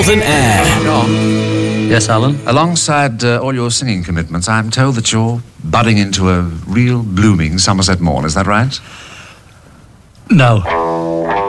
Northern Air. John, Yes, Alan? alongside all your singing commitments, I'm told that you're budding into a real blooming Somerset morn. Is that right? No.